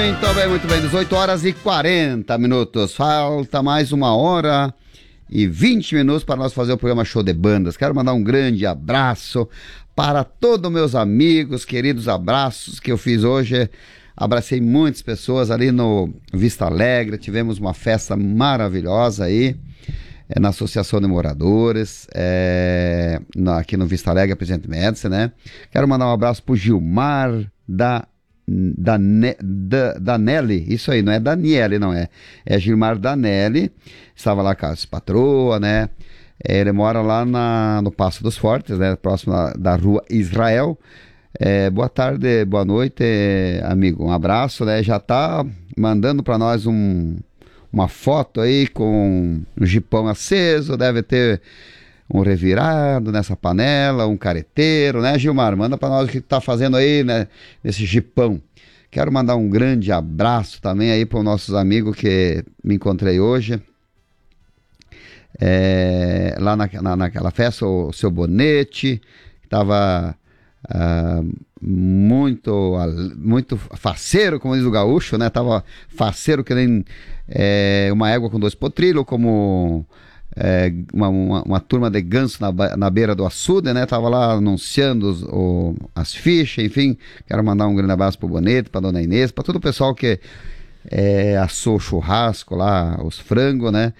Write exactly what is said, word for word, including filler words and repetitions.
Muito bem, muito bem, dezoito horas e quarenta minutos, falta mais uma hora e vinte minutos para nós fazer o programa Show de Bandas. Quero mandar um grande abraço para todos meus amigos, queridos abraços que eu fiz hoje. Abracei muitas pessoas ali no Vista Alegre, tivemos uma festa maravilhosa aí, é, na Associação de Moradores, é, na, aqui no Vista Alegre, Presidente Médici, né? Quero mandar um abraço pro Gilmar da Dane, da, Danelli, isso aí, não é Daniele, não é, é Gilmar Danelli, estava lá com as patroa, né? Ele mora lá na, no Passo dos Fortes, né? Próximo da, da rua Israel. É, boa tarde, boa noite, amigo, um abraço, né? Já tá mandando para nós um, uma foto aí com um jipão aceso, deve ter um revirado nessa panela, um careteiro, né, Gilmar? Manda para nós o que tá fazendo aí, né, nesse jipão. Quero mandar um grande abraço também aí para os nossos amigos que me encontrei hoje. É, lá na, na, naquela festa, o seu Bonete, que estava uh, muito, muito faceiro, como diz o gaúcho, né? Tava faceiro que nem é, uma égua com dois potrilhos, como é, uma, uma, uma turma de ganso na, na beira do açude, né? Tava lá anunciando os, o, as fichas, enfim. Quero mandar um grande abraço pro Bonete, pra Dona Inês, para todo o pessoal que é, assou o churrasco lá, os frangos, né?